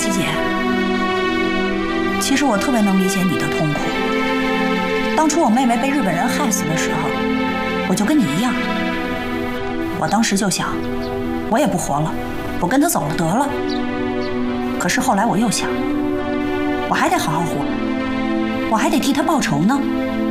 琪姐，其实我特别能理解你的痛苦。当初我妹妹被日本人害死的时候，我就跟你一样，我当时就想，我也不活了，我跟她走了得了。可是后来我又想，我还得好好活，我还得替她报仇呢。